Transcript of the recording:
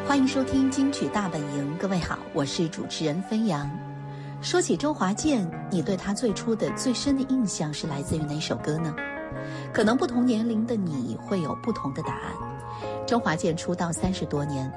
欢迎收听金曲大本营，各位好，我是主持人飞扬。说起周华健，你对他最初的最深的印象是来自于哪首歌呢？可能不同年龄的你会有不同的答案。周华健出道30多年，